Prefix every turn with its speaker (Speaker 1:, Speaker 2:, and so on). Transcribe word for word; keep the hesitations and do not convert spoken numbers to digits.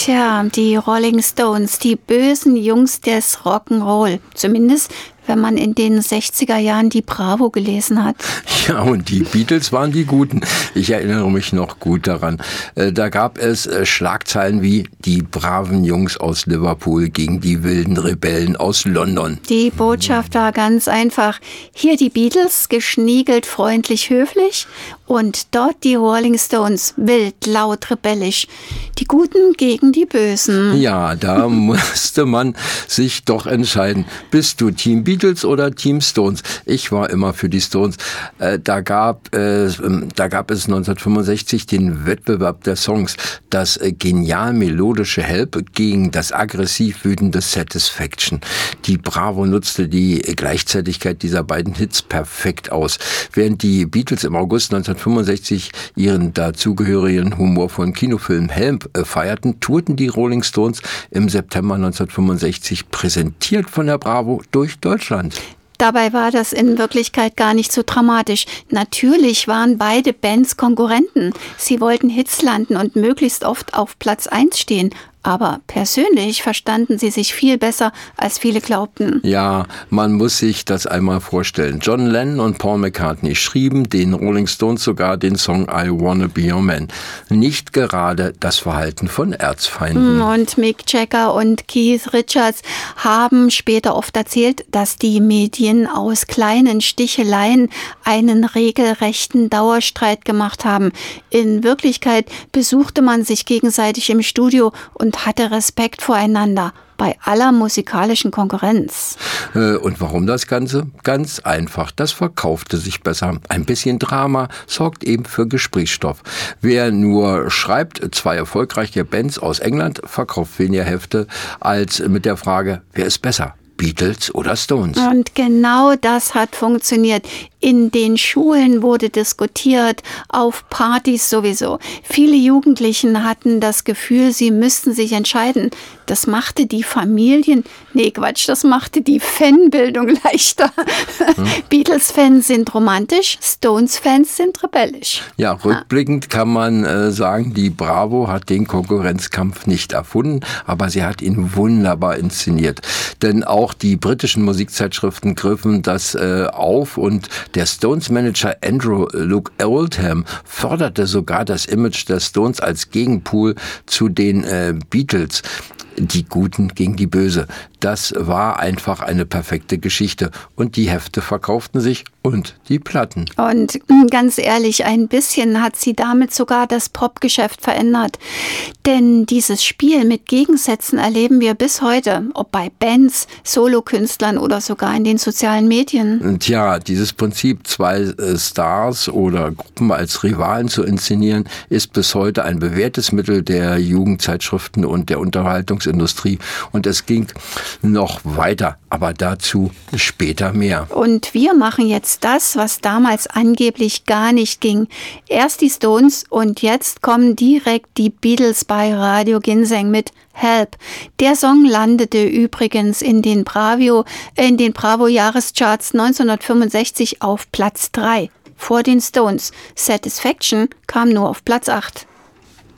Speaker 1: Tja, die Rolling Stones, die bösen Jungs des Rock'n'Roll. Zumindest, wenn man in den sechziger Jahren die Bravo gelesen hat.
Speaker 2: Ja, und die Beatles waren die Guten. Ich erinnere mich noch gut daran. Da gab es Schlagzeilen wie die braven Jungs aus Liverpool gegen die wilden Rebellen aus London.
Speaker 1: Die Botschaft war ganz einfach. Hier die Beatles, geschniegelt, freundlich, höflich. Und dort die Rolling Stones, wild, laut, rebellisch. Die Guten gegen die Bösen.
Speaker 2: Ja, da musste man sich doch entscheiden. Bist du Team Beatles oder Team Stones? Ich war immer für die Stones. Äh, da gab, äh, da gab es neunzehnhundertfünfundsechzig den Wettbewerb der Songs. Das äh, genial melodische Help gegen das aggressiv wütende Satisfaction. Die Bravo nutzte die Gleichzeitigkeit dieser beiden Hits perfekt aus. Während die Beatles im August neunzehnhundertfünfundsechzig ihren dazugehörigen humorvollen Kinofilm Help äh, feierten, tourten die Rolling Stones im September neunzehnhundertfünfundsechzig, präsentiert von der Bravo, durch Deutschland.
Speaker 1: Dabei war das in Wirklichkeit gar nicht so dramatisch. Natürlich waren beide Bands Konkurrenten. Sie wollten Hits landen und möglichst oft auf Platz eins stehen. Aber persönlich verstanden sie sich viel besser, als viele glaubten.
Speaker 2: Ja, man muss sich das einmal vorstellen. John Lennon und Paul McCartney schrieben den Rolling Stones sogar den Song I Wanna Be Your Man. Nicht gerade das Verhalten von Erzfeinden.
Speaker 1: Und Mick Jagger und Keith Richards haben später oft erzählt, dass die Medien aus kleinen Sticheleien einen regelrechten Dauerstreit gemacht haben. In Wirklichkeit besuchte man sich gegenseitig im Studio und und hatte Respekt voreinander bei aller musikalischen Konkurrenz.
Speaker 2: Und warum das Ganze? Ganz einfach, das verkaufte sich besser. Ein bisschen Drama sorgt eben für Gesprächsstoff. Wer nur schreibt, zwei erfolgreiche Bands aus England, verkauft weniger Hefte als mit der Frage, wer ist besser? Beatles oder Stones?
Speaker 1: Und genau das hat funktioniert. In den Schulen wurde diskutiert, auf Partys sowieso. Viele Jugendlichen hatten das Gefühl, sie müssten sich entscheiden. Das machte die Familien, nee Quatsch, das machte die Fanbildung leichter. Hm. Beatles-Fans sind romantisch, Stones-Fans sind rebellisch.
Speaker 2: Ja, rückblickend kann man äh, sagen, die Bravo hat den Konkurrenzkampf nicht erfunden, aber sie hat ihn wunderbar inszeniert. Denn auch die britischen Musikzeitschriften griffen das äh, auf und der Stones-Manager Andrew Luke Oldham förderte sogar das Image der Stones als Gegenpol zu den äh, Beatles. Die Guten gegen die Böse. Das war einfach eine perfekte Geschichte. Und die Hefte verkauften sich und die Platten.
Speaker 1: Und ganz ehrlich, ein bisschen hat sie damit sogar das Popgeschäft verändert. Denn dieses Spiel mit Gegensätzen erleben wir bis heute, ob bei Bands, Solokünstlern oder sogar in den sozialen Medien.
Speaker 2: Und ja, dieses Prinzip, zwei äh, Stars oder Gruppen als Rivalen zu inszenieren, ist bis heute ein bewährtes Mittel der Jugendzeitschriften und der Unterhaltungsindustrie. Und es ging noch weiter, aber dazu später mehr.
Speaker 1: Und wir machen jetzt das, was damals angeblich gar nicht ging. Erst die Stones und jetzt kommen direkt die Beatles bei Radio Ginseng mit Help. Der Song landete übrigens in den Bravo, in den Bravo-Jahrescharts neunzehnhundertfünfundsechzig auf Platz drei. Vor den Stones. Satisfaction kam nur auf Platz acht.